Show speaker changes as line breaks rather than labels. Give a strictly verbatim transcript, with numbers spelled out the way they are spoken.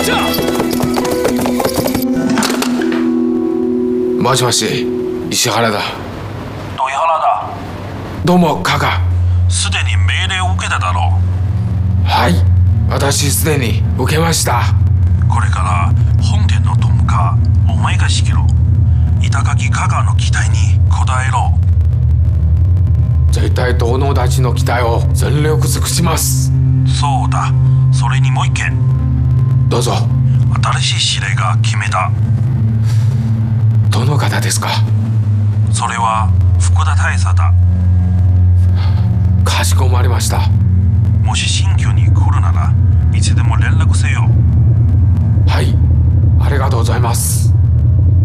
じゃあ。もしもし、石原だ。
土井原だ。
どうも、カカ。
すでに命令を受けただろ
う。はい、私すでに受けました。
これから本店のトムカお前が仕切ろう。板垣カカの期待に応えろ。
絶対東能たちの期待を全力尽くします。
そうだ。それにもう一件。
どうぞ。
新しい指令が決めた。
どの方ですか？
それは福田大佐だ。
かしこまりました。
もし新居に来るならいつでも連絡せよ。
はい、ありがとうございます。